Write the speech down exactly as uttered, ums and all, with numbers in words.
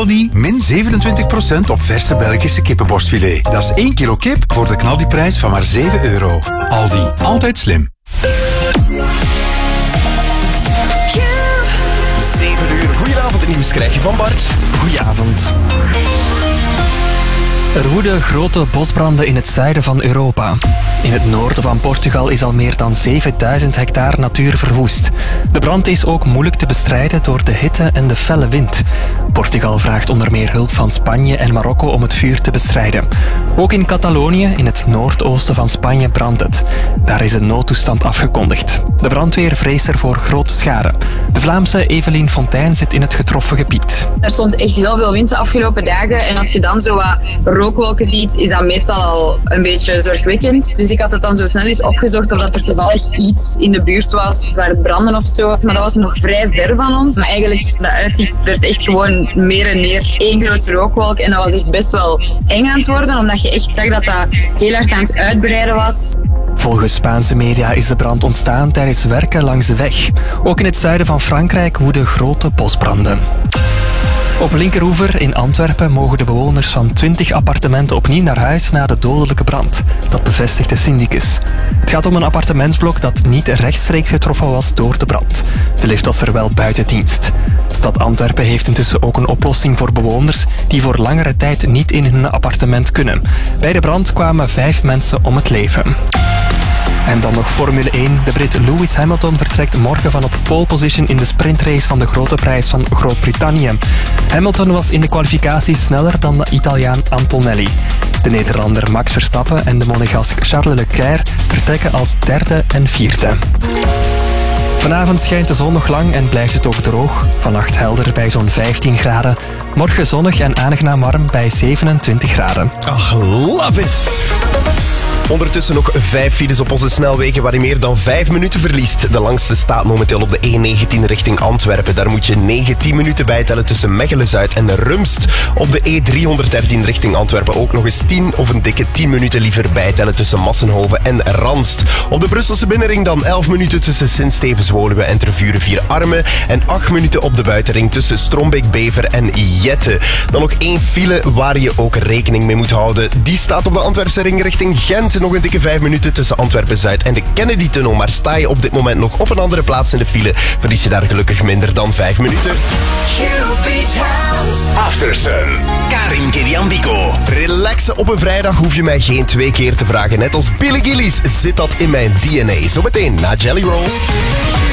Aldi, min zevenentwintig procent op verse Belgische kippenborstfilet. Dat is één kilo kip voor de knaldiprijs van maar zeven euro. Aldi, altijd slim. zeven uur. Goedenavond, nieuws krijg je van Bart. Goedenavond. Er woeden grote bosbranden in het zuiden van Europa. In het noorden van Portugal is al meer dan zevenduizend hectare natuur verwoest. De brand is ook moeilijk te bestrijden door de hitte en de felle wind. Portugal vraagt onder meer hulp van Spanje en Marokko om het vuur te bestrijden. Ook in Catalonië, in het noordoosten van Spanje, brandt het. Daar is een noodtoestand afgekondigd. De brandweer vreest er voor grote schade. De Vlaamse Evelien Fontijn zit in het getroffen gebied. Er stond echt heel veel wind de afgelopen dagen. En als je dan zo wat rookwolken ziet, is dat meestal al een beetje zorgwekkend. Dus ik had het dan zo snel eens opgezocht of dat er toevallig iets in de buurt was waar het brandde of zo. Maar dat was nog vrij ver van ons. Maar eigenlijk, de uitzicht werd echt gewoon meer en meer één grote rookwolk. En dat was echt best wel eng aan het worden, omdat je echt zag dat dat heel hard aan het uitbreiden was. Volgens Spaanse media is de brand ontstaan tijdens werken langs de weg. Ook in het zuiden van Frankrijk woeden grote bosbranden. Op Linkeroever in Antwerpen mogen de bewoners van twintig appartementen opnieuw naar huis na de dodelijke brand. Dat bevestigt de syndicus. Het gaat om een appartementsblok dat niet rechtstreeks getroffen was door de brand. De lift was er wel buiten dienst. Stad Antwerpen heeft intussen ook een oplossing voor bewoners die voor langere tijd niet in hun appartement kunnen. Bij de brand kwamen vijf mensen om het leven. En dan nog Formule één. De Brit Lewis Hamilton vertrekt morgen van op pole position in de sprintrace van de Grote Prijs van Groot-Brittannië. Hamilton was in de kwalificatie sneller dan de Italiaan Antonelli. De Nederlander Max Verstappen en de Monegask Charles Leclerc vertrekken als derde en vierde. Vanavond schijnt de zon nog lang en blijft het ook droog. Vannacht helder bij zo'n vijftien graden. Morgen zonnig en aangenaam warm bij zevenentwintig graden. Ach, love it! Ondertussen nog vijf files op onze snelwegen waar je meer dan vijf minuten verliest. De langste staat momenteel op de E negentien richting Antwerpen. Daar moet je negentien minuten bijtellen tussen Mechelen-Zuid en Rumst. Op de E driehonderddertien richting Antwerpen ook nog eens tien of een dikke tien minuten liever bijtellen tussen Massenhoven en Ranst. Op de Brusselse binnenring dan elf minuten tussen Sint-Stevens-Woluwe en Tervuren-Vier-Armen. En acht minuten op de buitenring tussen Strombeek-Bever en Jette. Dan nog één file waar je ook rekening mee moet houden. Die staat op de Antwerpse ring richting Gent. Nog een dikke vijf minuten tussen Antwerpen-Zuid en de Kennedy-tunnel. Maar sta je op dit moment nog op een andere plaats in de file, verlies je daar gelukkig minder dan vijf minuten. Aftersun. Karim Keriambiko. Relaxen op een vrijdag hoef je mij geen twee keer te vragen. Net als Billy Gillies zit dat in mijn D N A. Zometeen na Jelly Roll.